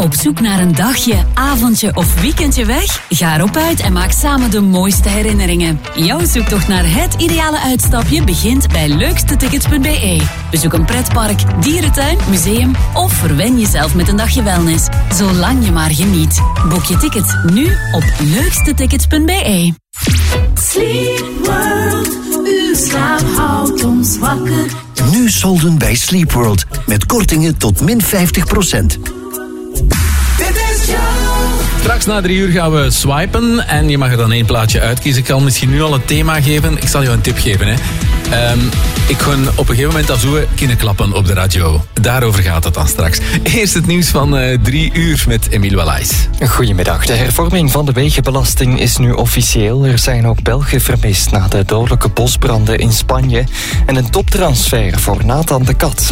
Op zoek naar een dagje, avondje of weekendje weg? Ga erop uit en maak samen de mooiste herinneringen. Jouw zoektocht naar het ideale uitstapje begint bij leukstetickets.be. Bezoek een pretpark, dierentuin, museum of verwen jezelf met een dagje wellness. Zolang je maar geniet. Boek je tickets nu op leukstetickets.be. Sleep World, uw slaap houdt ons wakker. Nu solden bij Sleep World met kortingen tot min 50%. Straks na 3 uur gaan we swipen en je mag er dan 1 plaatje uitkiezen. Ik kan misschien nu al een thema geven. Ik zal jou een tip geven. Hè. Ik ga op een gegeven moment afzoeken kinderklappen op de radio. Daarover gaat het dan straks. Eerst het nieuws van 3 uur met Emile Wallays. Goedemiddag. De hervorming van de wegenbelasting is nu officieel. Er zijn ook Belgen vermist na de dodelijke bosbranden in Spanje. En een toptransfer voor Nathan de Kat.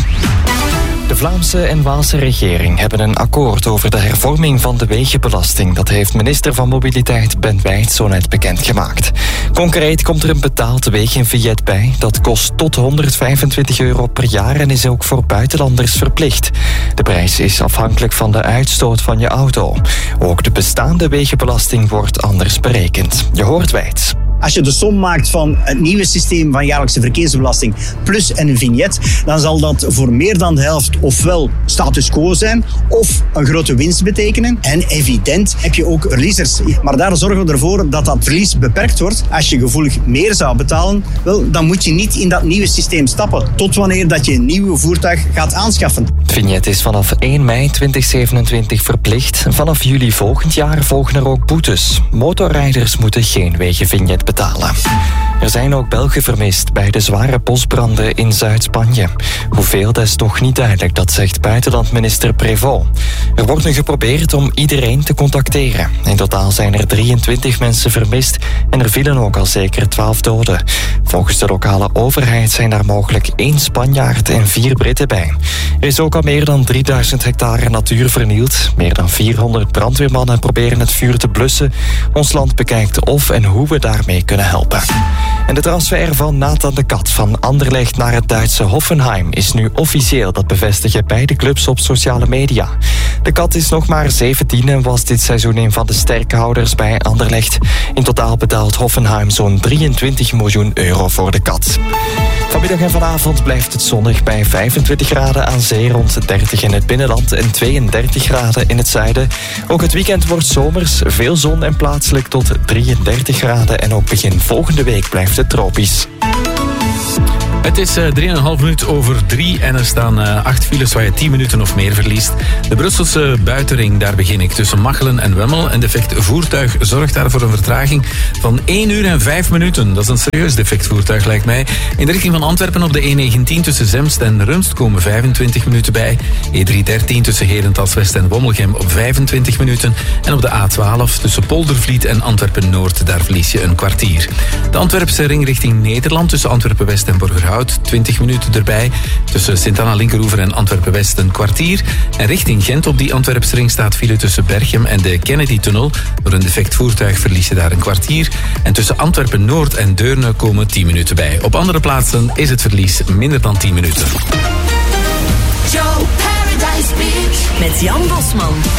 De Vlaamse en Waalse regering hebben een akkoord over de hervorming van de wegenbelasting. Dat heeft minister van Mobiliteit Ben Wijts zo net bekendgemaakt. Concreet komt er een betaald wegenvignet bij. Dat kost tot €125 per jaar en is ook voor buitenlanders verplicht. De prijs is afhankelijk van de uitstoot van je auto. Ook de bestaande wegenbelasting wordt anders berekend. Je hoort Wijts. Als je de som maakt van het nieuwe systeem van jaarlijkse verkeersbelasting plus een vignet, dan zal dat voor meer dan de helft ofwel status quo zijn of een grote winst betekenen. En evident heb je ook verliezers. Maar daar zorgen we ervoor dat dat verlies beperkt wordt. Als je gevoelig meer zou betalen, wel, dan moet je niet in dat nieuwe systeem stappen. Tot wanneer dat je een nieuw voertuig gaat aanschaffen. Het vignet is vanaf 1 mei 2027 verplicht. Vanaf juli volgend jaar volgen er ook boetes. Motorrijders moeten geen wegenvignet betalen. Er zijn ook Belgen vermist bij de zware bosbranden in Zuid-Spanje. Hoeveel, dat is nog niet duidelijk, dat zegt buitenlandminister Prévost. Er wordt nu geprobeerd om iedereen te contacteren. In totaal zijn er 23 mensen vermist en er vielen ook al zeker 12 doden. Volgens de lokale overheid zijn daar mogelijk 1 Spanjaard en 4 Britten bij. Er is ook al meer dan 3000 hectare natuur vernield. Meer dan 400 brandweermannen proberen het vuur te blussen. Ons land bekijkt of en hoe we daarmee kunnen helpen. En de transfer van Nathan de Kat van Anderlecht naar het Duitse Hoffenheim is nu officieel. Dat bevestigen beide clubs op sociale media. De Kat is nog maar 17 en was dit seizoen een van de sterkhouders bij Anderlecht. In totaal betaalt Hoffenheim zo'n €23 miljoen voor de Kat. Vanmiddag en vanavond blijft het zonnig bij 25 graden aan zee, rond 30 in het binnenland en 32 graden in het zuiden. Ook het weekend wordt zomers, veel zon en plaatselijk tot 33 graden. En ook begin volgende week blijft het tropisch. Het is 3,5 minuut over 3 en er staan 8 files waar je 10 minuten of meer verliest. De Brusselse buitenring, daar begin ik, tussen Machelen en Wemmel. Een defect voertuig zorgt daar voor een vertraging van 1 uur en 5 minuten. Dat is een serieus defect voertuig, lijkt mij. In de richting van Antwerpen op de E19 tussen Zemst en Rumst komen 25 minuten bij. E313 tussen Herentals-West en Wommelgem op 25 minuten. En op de A12 tussen Poldervliet en Antwerpen-Noord, daar verlies je een kwartier. De Antwerpse ring richting Nederland tussen Antwerpen-West en Borgerhout, 20 minuten erbij. Tussen Sint-Anna-Linkeroever en Antwerpen-West een kwartier. En richting Gent op die Antwerpse ring staat file tussen Berchem en de Kennedy-tunnel. Door een defect voertuig verlies je daar een kwartier. En tussen Antwerpen-Noord en Deurne komen 10 minuten bij. Op andere plaatsen is het verlies minder dan 10 minuten. Joe Paradise Beach Met Jan Bosman.